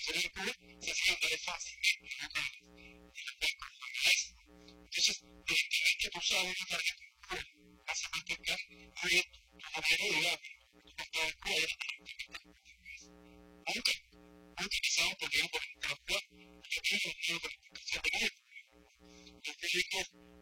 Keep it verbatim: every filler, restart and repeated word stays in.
diferente, se siente fácilmente locales y lo ven como una maestra. Entonces, eh, tienes que tú sabes una tarjeta de escuela, básicamente que es tu modelo de hábito, tu cuenta de escuela, aunque, aunque quizás podrían por ejemplo, yo tengo un número de verificación de crédito. Yo físico